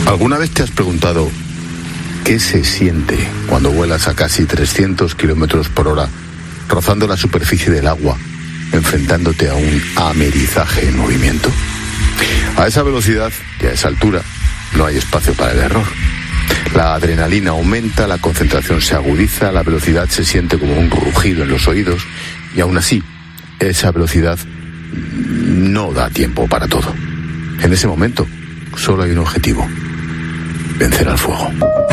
¿Alguna vez te has preguntado qué se siente cuando vuelas a casi 300 kilómetros por hora, rozando la superficie del agua, enfrentándote a un amerizaje en movimiento? A esa velocidad y a esa altura no hay espacio para el error. La adrenalina aumenta, la concentración se agudiza, la velocidad se siente como un rugido en los oídos y aún así, esa velocidad no da tiempo para todo. En ese momento, solo hay un objetivo: vencer al fuego.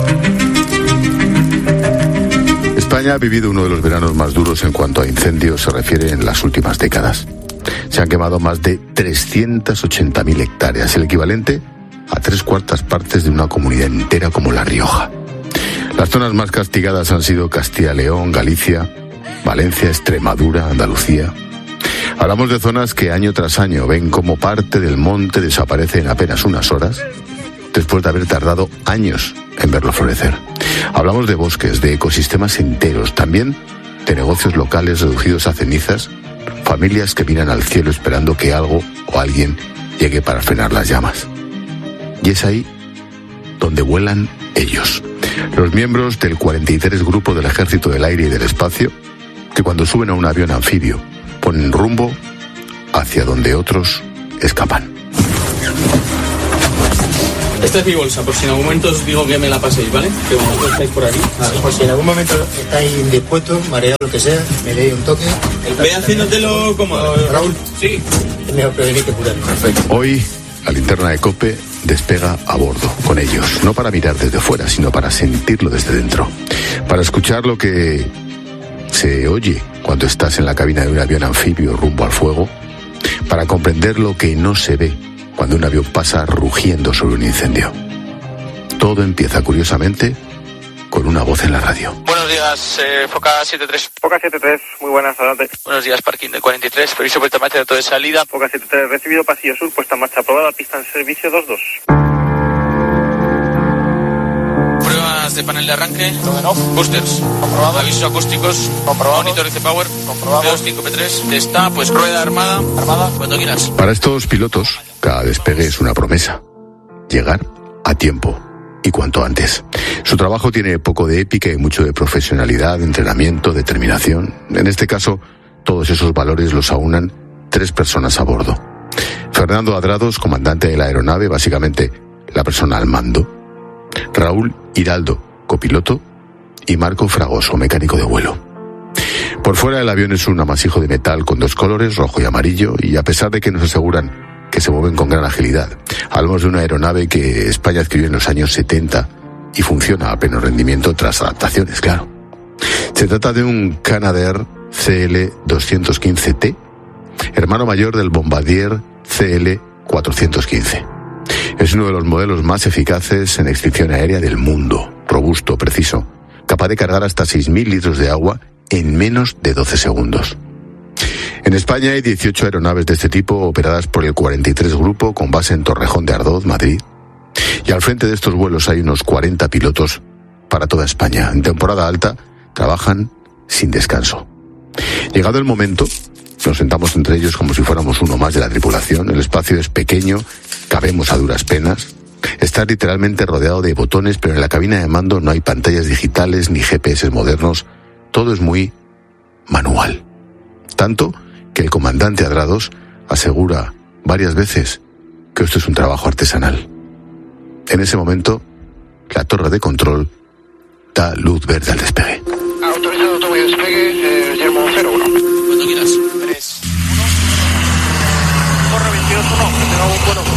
España ha vivido uno de los veranos más duros en cuanto a incendios se refiere en las últimas décadas. Se han quemado más de 380.000 hectáreas, el equivalente a 3/4 partes de una comunidad entera como La Rioja. Las zonas más castigadas han sido Castilla y León, Galicia, Valencia, Extremadura, Andalucía. Hablamos de zonas que año tras año ven como parte del monte desaparece en apenas unas horas, después de haber tardado años en verlo florecer. Hablamos de bosques, de ecosistemas enteros, también de negocios locales reducidos a cenizas, familias que miran al cielo esperando que algo o alguien llegue para frenar las llamas. Y es ahí donde vuelan ellos, los miembros del 43 Grupo del Ejército del Aire y del Espacio, que cuando suben a un avión anfibio ponen rumbo hacia donde otros escapan. Esta es mi bolsa, por si en algún momento os digo que me la paséis, ¿vale? Que vosotros estáis por aquí. Vale, por si en algún momento estáis indispuestos, mareados, lo que sea, me deis un toque. Ve haciéndotelo cómodo, Raúl. Sí. Es mejor prevenir que curar. Perfecto. Hoy, la linterna de COPE despega a bordo, con ellos, no para mirar desde fuera, sino para sentirlo desde dentro, para escuchar lo que se oye cuando estás en la cabina de un avión anfibio rumbo al fuego, para comprender lo que no se ve cuando un avión pasa rugiendo sobre un incendio. Todo empieza, curiosamente, con una voz en la radio. Buenos días, Foca 73. Foca 73, muy buenas, adelante. Buenos días, parking del 43, permiso puesta en marcha, dato de salida. Foca 73, recibido pasillo sur, puesta en marcha, aprobada, pista en servicio 22. Pruebas de panel de arranque, boosters, comprobado. Avisos acústicos, comprobado. Monitor IC Power, comprobado. P25 P3, está, pues rueda armada, cuando quieras. Para estos pilotos, cada despegue es una promesa: llegar a tiempo y cuanto antes. Su trabajo tiene poco de épica y mucho de profesionalidad, entrenamiento, determinación. En este caso, todos esos valores los aunan 3 personas a bordo. Fernando Adrados, comandante de la aeronave, básicamente la persona al mando. Raúl Hiraldo, copiloto. Y Marco Fragoso, mecánico de vuelo. Por fuera el avión es un amasijo de metal con 2 colores, rojo y amarillo, y a pesar de que nos aseguran que se mueven con gran agilidad, hablamos de una aeronave que España adquirió en los años 70 y funciona a pleno rendimiento tras adaptaciones, claro. Se trata de un Canadair CL-215T, hermano mayor del Bombardier CL-415. Es uno de los modelos más eficaces en extinción aérea del mundo, robusto, preciso, capaz de cargar hasta 6.000 litros de agua en menos de 12 segundos. En España hay 18 aeronaves de este tipo operadas por el 43 Grupo con base en Torrejón de Ardoz, Madrid. Y al frente de estos vuelos hay unos 40 pilotos para toda España. En temporada alta trabajan sin descanso. Llegado el momento, nos sentamos entre ellos como si fuéramos uno más de la tripulación. El espacio es pequeño, cabemos a duras penas. Está literalmente rodeado de botones, pero en la cabina de mando no hay pantallas digitales ni GPS modernos. Todo es muy manual. Tanto que el comandante Adrados asegura varias veces que esto es un trabajo artesanal. En ese momento, la torre de control da luz verde al despegue. Autorizado toma y despegue, Yermo 01. Cuando quieras. 3, 1. Corre 22-1, que tenga un vuelo.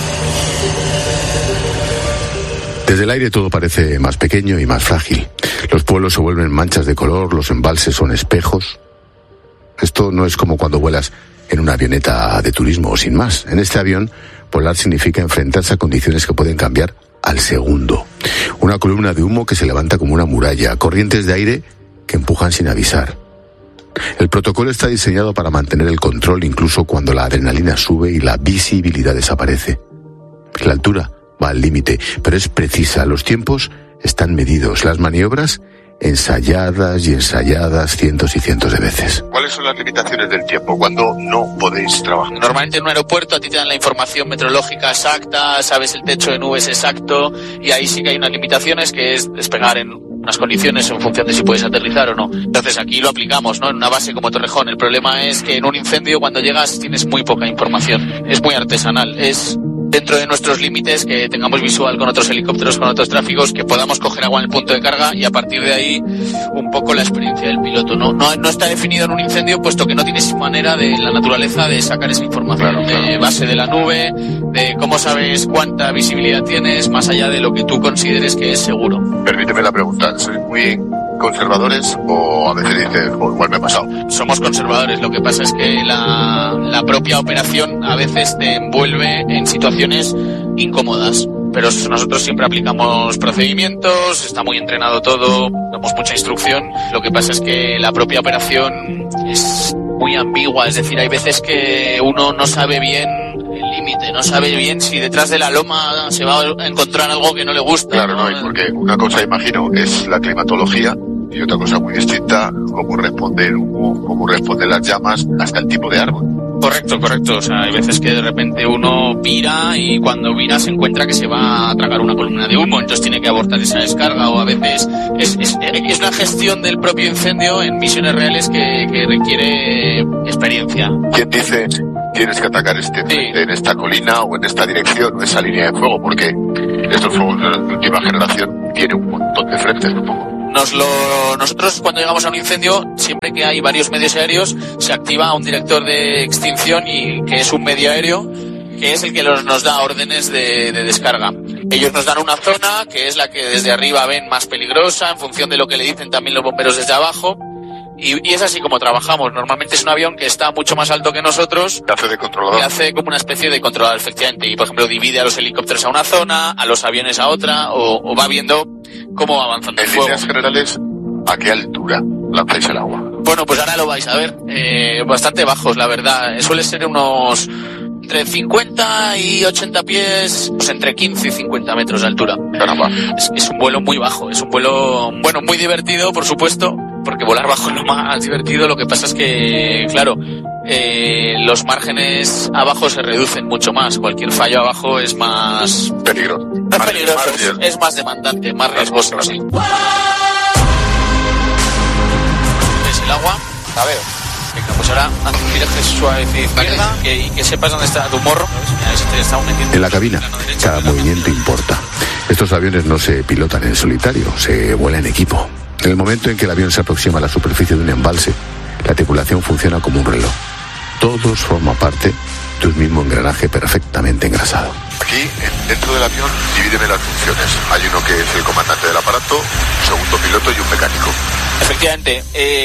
Desde el aire todo parece más pequeño y más frágil. Los pueblos se vuelven manchas de color, los embalses son espejos. Esto no es como cuando vuelas en una avioneta de turismo o sin más. En este avión, volar significa enfrentarse a condiciones que pueden cambiar al segundo. Una columna de humo que se levanta como una muralla, corrientes de aire que empujan sin avisar. El protocolo está diseñado para mantener el control incluso cuando la adrenalina sube y la visibilidad desaparece. La altura va al límite, pero es precisa. Los tiempos están medidos. Las maniobras ensayadas y ensayadas cientos y cientos de veces. ¿Cuáles son las limitaciones del tiempo cuando no podéis trabajar? Normalmente en un aeropuerto a ti te dan la información meteorológica exacta, sabes el techo de nubes exacto, y ahí sí que hay unas limitaciones, que es despegar en unas condiciones en función de si puedes aterrizar o no. Entonces aquí lo aplicamos, ¿no? En una base como Torrejón. El problema es que en un incendio cuando llegas tienes muy poca información. Es muy artesanal. Es dentro de nuestros límites que tengamos visual con otros helicópteros, con otros tráficos, que podamos coger agua en el punto de carga y a partir de ahí un poco la experiencia del piloto. No está definido en un incendio, puesto que no tienes manera de la naturaleza de sacar esa información. Claro. De base de la nube, de cómo sabes cuánta visibilidad tienes, más allá de lo que tú consideres que es seguro. Permíteme la pregunta, ¿sois muy conservadores o a veces dices, igual me ha pasado? Somos conservadores, lo que pasa es que la propia operación a veces te envuelve en situaciones incómodas, pero nosotros siempre aplicamos procedimientos, está muy entrenado todo, damos mucha instrucción. Lo que pasa es que la propia operación es muy ambigua, es decir, hay veces que uno no sabe bien el límite, no sabe bien si detrás de la loma se va a encontrar algo que no le gusta. Claro, ¿no? Y porque una cosa, imagino, es la climatología y otra cosa muy distinta, cómo responder cómo responden las llamas hasta el tipo de árbol. Correcto. O sea, hay veces que de repente uno vira y cuando vira se encuentra que se va a tragar una columna de humo, entonces tiene que abortar esa descarga, o a veces es una gestión del propio incendio en misiones reales que requiere experiencia. ¿Quién dice tienes que atacar en esta colina o en esta dirección o esa línea de fuego? Porque estos fuegos de última generación tienen un montón de frentes, supongo. Nosotros cuando llegamos a un incendio, siempre que hay varios medios aéreos, se activa un director de extinción, y que es un medio aéreo, que es el que nos da órdenes de descarga. Ellos nos dan una zona que es la que desde arriba ven más peligrosa, en función de lo que le dicen también los bomberos desde abajo. Y es así como trabajamos. Normalmente es un avión que está mucho más alto que nosotros. ¿Qué hace de controlador? Y hace como una especie de controlador, efectivamente. Y, por ejemplo, divide a los helicópteros a una zona, a los aviones a otra, o va viendo cómo va avanzando el fuego. En líneas generales, ¿a qué altura lanzáis el agua? Bueno, pues ahora lo vais a ver. Bastante bajos, la verdad. Suele ser unos entre 50 y 80 pies, pues entre 15 y 50 metros de altura. Caramba. Es un vuelo muy bajo. Es un vuelo, bueno, muy divertido, por supuesto, porque volar bajo es lo más divertido. Lo que pasa es que, claro, los márgenes abajo se reducen mucho más. Cualquier fallo abajo es más peligroso. Es más demandante, más riesgoso. Sí. ¿Ves el agua? La veo. Venga, pues ahora haz un viraje suave hacia izquierda y que sepas dónde está tu morro. En la cabina, cada movimiento importa. Estos aviones no se pilotan en solitario, se vuela en equipo. En el momento en que el avión se aproxima a la superficie de un embalse, la tripulación funciona como un reloj. Todos forman parte de un mismo engranaje perfectamente engrasado. Aquí, dentro del avión, divídeme las funciones. Hay uno que es el comandante del aparato, un segundo piloto y un mecánico. Efectivamente.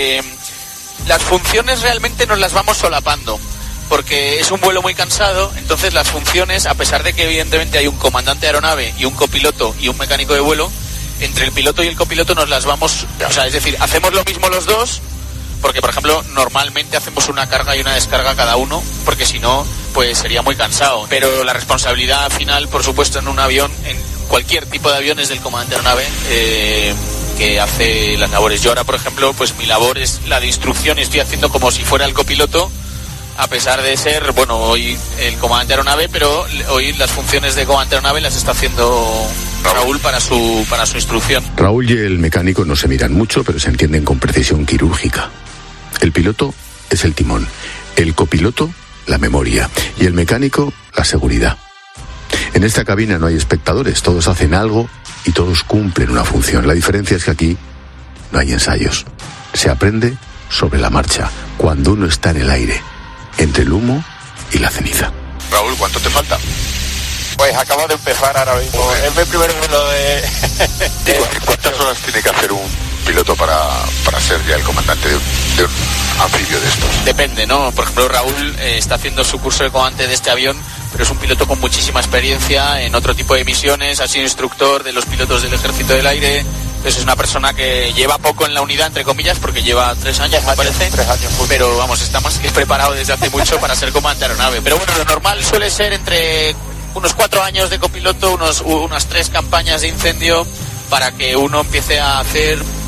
Las funciones realmente nos las vamos solapando, porque es un vuelo muy cansado. Entonces las funciones, a pesar de que evidentemente hay un comandante de aeronave y un copiloto y un mecánico de vuelo, entre el piloto y el copiloto nos las vamos, o sea, es decir, hacemos lo mismo los dos, porque por ejemplo normalmente hacemos una carga y una descarga cada uno, porque si no pues sería muy cansado. Pero la responsabilidad final, por supuesto, en un avión, en cualquier tipo de avión, es del comandante de aeronave, que hace las labores. Yo ahora, por ejemplo, pues mi labor es la de instrucción y estoy haciendo como si fuera el copiloto, a pesar de ser, bueno, hoy el comandante de aeronave, pero hoy las funciones de comandante de aeronave las está haciendo Raúl para su instrucción. Raúl y el mecánico no se miran mucho, pero se entienden con precisión quirúrgica. El piloto es el timón, el copiloto la memoria y el mecánico la seguridad. En esta cabina no hay espectadores, todos hacen algo y todos cumplen una función. La diferencia es que aquí no hay ensayos. Se aprende sobre la marcha, cuando uno está en el aire, entre el humo y la ceniza. Raúl, ¿cuánto te falta? Pues acabo de empezar ahora mismo. Es mi primer vuelo de... ¿Cuántas horas tiene que hacer un piloto para ser ya el comandante de un anfibio de estos? Depende, ¿no? Por ejemplo, Raúl está haciendo su curso de comandante de este avión, pero es un piloto con muchísima experiencia en otro tipo de misiones, ha sido instructor de los pilotos del Ejército del Aire. Entonces es una persona que lleva poco en la unidad, entre comillas, porque lleva 3 años, me parece. 3 años. Pero vamos, está más que preparado desde hace mucho para ser comandante de aeronave. Pero bueno, lo normal suele ser entre unos 4 años de copiloto, unas 3 campañas de incendio, para que uno empiece a hacer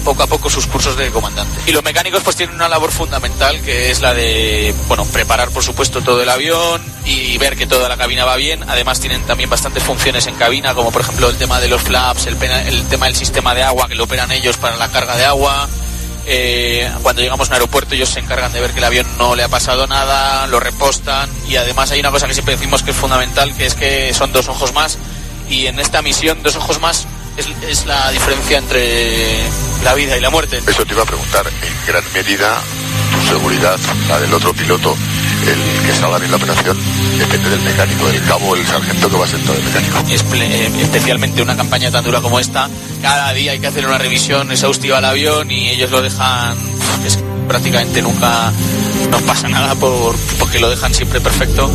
poco a poco sus cursos de comandante. Y los mecánicos pues tienen una labor fundamental, que es la de, bueno, preparar por supuesto todo el avión y ver que toda la cabina va bien. Además tienen también bastantes funciones en cabina, como por ejemplo el tema de los flaps, el tema del sistema de agua, que lo operan ellos para la carga de agua. Cuando llegamos a un aeropuerto ellos se encargan de ver que el avión no le ha pasado nada, lo repostan, y además hay una cosa que siempre decimos que es fundamental, que es que son 2 ojos más, y en esta misión 2 ojos más es la diferencia entre la vida y la muerte. Eso te iba a preguntar, en gran medida tu seguridad, la del otro piloto, el que salga bien la operación, depende del mecánico, del cabo, el sargento que va sentado de mecánico. Especialmente una campaña tan dura como esta, cada día hay que hacer una revisión exhaustiva al avión y ellos lo dejan, es que prácticamente nunca nos pasa nada porque lo dejan siempre perfecto.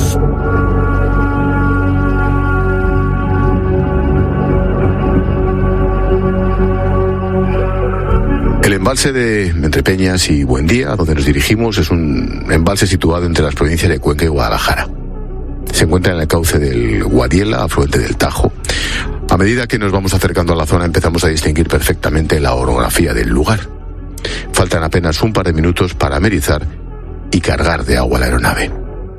El embalse de Entrepeñas y Buendía, donde nos dirigimos, es un embalse situado entre las provincias de Cuenca y Guadalajara. Se encuentra en el cauce del Guadiela, afluente del Tajo. A medida que nos vamos acercando a la zona empezamos a distinguir perfectamente la orografía del lugar. Faltan apenas un par de minutos para amerizar y cargar de agua la aeronave.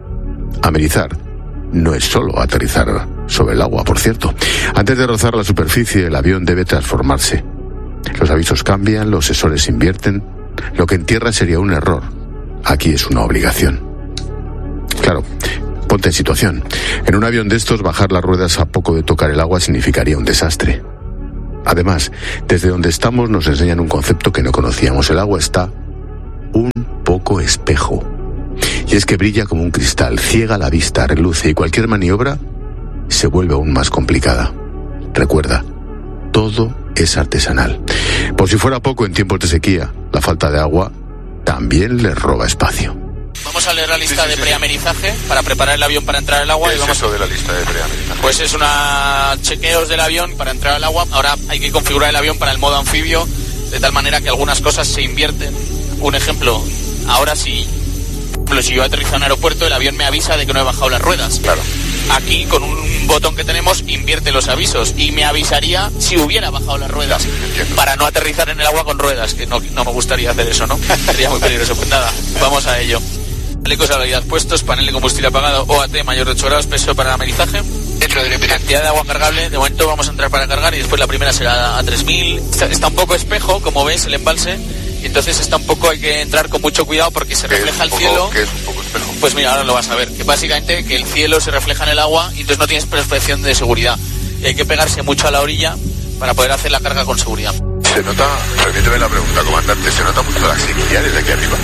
Amerizar no es solo aterrizar sobre el agua, por cierto. Antes de rozar la superficie, el avión debe transformarse. Los avisos cambian, los sensores invierten. Lo que en tierra sería un error, aquí es una obligación. Claro, ponte en situación. En un avión de estos, bajar las ruedas a poco de tocar el agua significaría un desastre. Además, desde donde estamos nos enseñan un concepto que no conocíamos. El agua está un poco espejo. Y es que brilla como un cristal, ciega la vista, reluce, y cualquier maniobra se vuelve aún más complicada. Recuerda, todo es artesanal. Por si fuera poco, en tiempos de sequía, la falta de agua también le roba espacio. Vamos a leer la lista de preamerizaje para preparar el avión para entrar al agua. ¿Qué es eso de la lista de preamerizaje? Pues es chequeos del avión para entrar al agua. Ahora hay que configurar el avión para el modo anfibio, de tal manera que algunas cosas se invierten. Un ejemplo, ahora si yo aterrizo en un aeropuerto, el avión me avisa de que no he bajado las ruedas. Claro. Aquí, con un botón que tenemos, invierte los avisos y me avisaría si hubiera bajado las ruedas, para no aterrizar en el agua con ruedas, que no me gustaría hacer eso, ¿no? Sería muy peligroso. Pues nada, vamos a ello. Chalecos de salvavidas puestos, panel de combustible apagado, OAT mayor de 8 grados, peso para amerizaje. Dentro de la cantidad de agua cargable, de momento vamos a entrar para cargar y después la primera será a 3000. Está un poco espejo, como ves, el embalse, y entonces hay que entrar con mucho cuidado porque se refleja el cielo. ¿Qué es un poco espejo? Pues mira, ahora lo vas a ver, que básicamente que el cielo se refleja en el agua y entonces no tienes protección de seguridad. Y hay que pegarse mucho a la orilla para poder hacer la carga con seguridad. Se nota, permíteme la pregunta, comandante, ¿se nota mucho la sequía desde aquí arriba?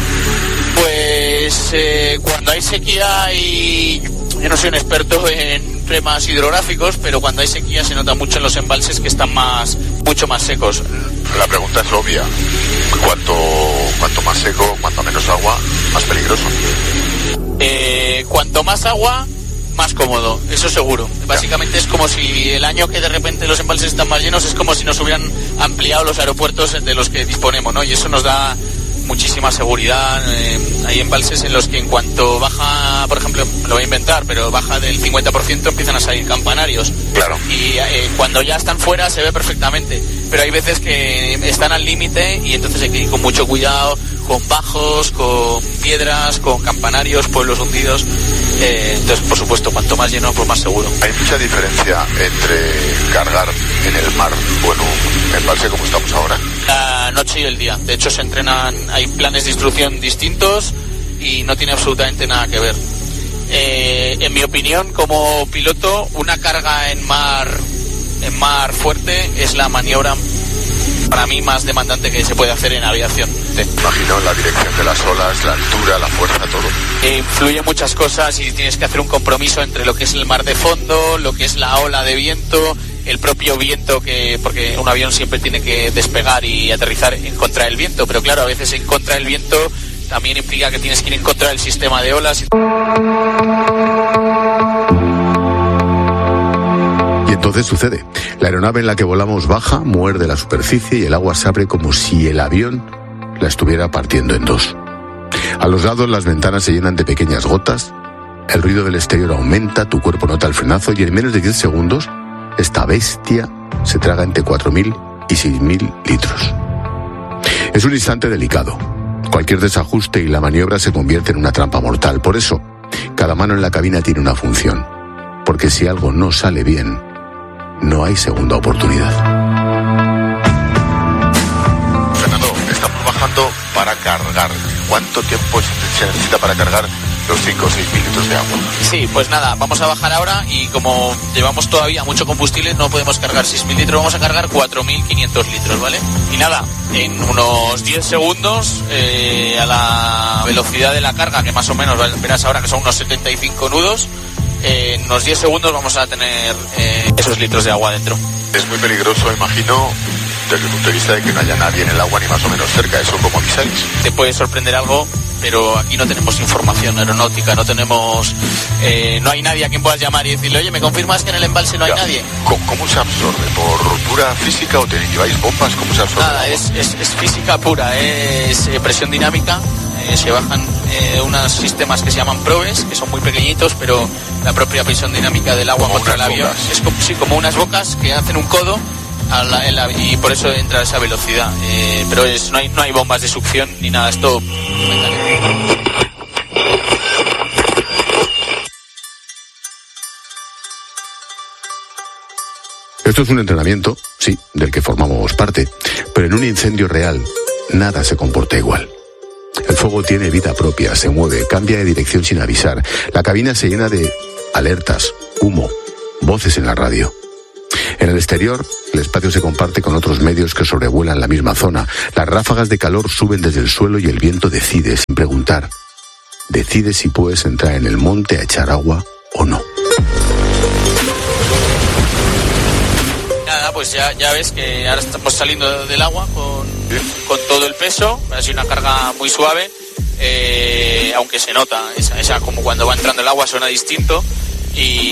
Pues cuando hay sequía yo no soy un experto en temas hidrográficos, pero cuando hay sequía se nota mucho en los embalses que están mucho más secos. La pregunta es obvia. Cuanto más seco, cuanto menos agua, más peligroso. Cuanto más agua, más cómodo, eso seguro. Básicamente es como si el año que de repente los embalses están más llenos, es como si nos hubieran ampliado los aeropuertos de los que disponemos, ¿no? Y eso nos da muchísima seguridad. Hay embalses en los que en cuanto baja, por ejemplo, lo voy a inventar, pero baja del 50% empiezan a salir campanarios. Claro. Y cuando ya están fuera se ve perfectamente, pero hay veces que están al límite y entonces hay que ir con mucho cuidado, con bajos, con piedras, con campanarios, pueblos hundidos. Entonces, por supuesto, cuanto más lleno, pues más seguro. Hay mucha diferencia entre cargar en el mar o en un embalse como estamos ahora. La noche y el día. De hecho, se entrenan, hay planes de instrucción distintos y no tiene absolutamente nada que ver. En mi opinión, como piloto, una carga en mar fuerte es la maniobra para mí más demandante que se puede hacer en aviación. Sí. Imagino la dirección de las olas, la altura, la fuerza, todo. Influyen muchas cosas y tienes que hacer un compromiso entre lo que es el mar de fondo, lo que es la ola de viento, el propio viento, porque un avión siempre tiene que despegar y aterrizar en contra del viento, pero claro, a veces en contra del viento también implica que tienes que ir en contra del sistema de olas. Y entonces sucede. La aeronave en la que volamos baja, muerde la superficie y el agua se abre como si el avión la estuviera partiendo en dos. A los lados las ventanas se llenan de pequeñas gotas, el ruido del exterior aumenta, tu cuerpo nota el frenazo y en menos de 10 segundos esta bestia se traga entre 4.000 y 6.000 litros. Es un instante delicado. Cualquier desajuste y la maniobra se convierte en una trampa mortal. Por eso, cada mano en la cabina tiene una función. Porque si algo no sale bien, no hay segunda oportunidad. Fernando, estamos bajando para cargar. ¿Cuánto tiempo se necesita para cargar los 5 o 6 mil litros de agua? Sí, pues nada, vamos a bajar ahora y como llevamos todavía mucho combustible, no podemos cargar 6.000 litros, vamos a cargar 4.500 litros, ¿vale? Y nada, en unos 10 segundos, a la velocidad de la carga, que más o menos verás ahora que son unos 75 nudos, en unos 10 segundos vamos a tener esos litros de agua dentro. Es muy peligroso, imagino, desde el punto de vista de que no haya nadie en el agua ni más o menos cerca. ¿Eso cómo avisáis? Te puede sorprender algo, pero aquí no tenemos información aeronáutica, no tenemos, no hay nadie a quien puedas llamar y decirle, oye, ¿me confirmas que en el embalse no hay nadie? ¿Cómo se absorbe? ¿Por pura física o lleváis bombas? ¿Cómo se absorbe? Nada, es física pura, es presión dinámica. Se bajan unos sistemas que se llaman probes, que son muy pequeñitos, pero la propia presión dinámica del agua contra el avión es como unas bocas que hacen un codo y por eso entra a esa velocidad. Pero no hay bombas de succión ni nada, es todo mecánico. Esto es un entrenamiento, sí, del que formamos parte, pero en un incendio real nada se comporta igual. El fuego tiene vida propia, se mueve, cambia de dirección sin avisar. La cabina se llena de alertas, humo, voces en la radio. En el exterior, el espacio se comparte con otros medios que sobrevuelan la misma zona. Las ráfagas de calor suben desde el suelo y el viento decide, sin preguntar, decide si puedes entrar en el monte a echar agua o no. Nada, pues ya ves que ahora estamos saliendo del agua con todo el peso, ha sido una carga muy suave, aunque se nota, esa como cuando va entrando el agua suena distinto y